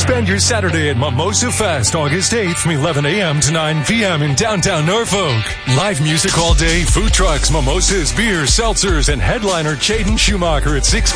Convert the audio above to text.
Spend your Saturday at Mimosa Fest, August 8th from 11 a.m. to 9 p.m. in downtown Norfolk. Live music all day, food trucks, mimosas, beers, seltzers, and headliner Jaden Schumacher at 6